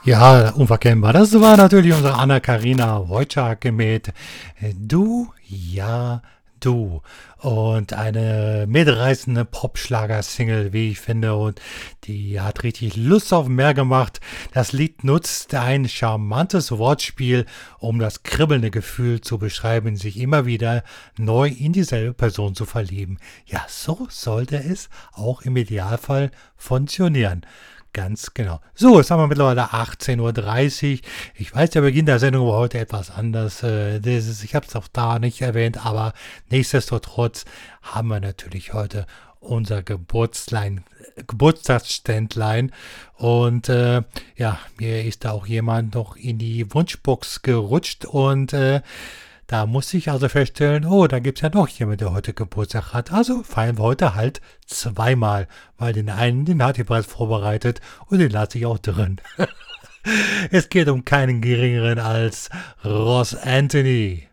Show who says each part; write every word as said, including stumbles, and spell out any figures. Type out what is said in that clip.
Speaker 1: Ja, unverkennbar. Das war natürlich unsere Anna-Karina Wojcik mit Du, ja, du. Und eine mitreißende Popschlager-Single, wie ich finde. Und die hat richtig Lust auf mehr gemacht. Das Lied nutzt ein charmantes Wortspiel, um das kribbelnde Gefühl zu beschreiben, sich immer wieder neu in dieselbe Person zu verlieben. Ja, so sollte es auch im Idealfall funktionieren. Ganz genau. So, jetzt haben wir mittlerweile achtzehn Uhr dreißig. Ich weiß, der Beginn der Sendung war heute etwas anders. Äh, das ist, ich habe es auch da nicht erwähnt, aber nichtsdestotrotz haben wir natürlich heute unser Geburtslein, Geburtstagsständlein. Und äh, ja, mir ist da auch jemand noch in die Wunschbox gerutscht und äh, da muss ich also feststellen, oh, da gibt es ja noch jemand, der heute Geburtstag hat. Also feiern wir heute halt zweimal, weil den einen, den hat ich bereits vorbereitet und den lasse ich auch drin. Es geht um keinen geringeren als Ross Anthony.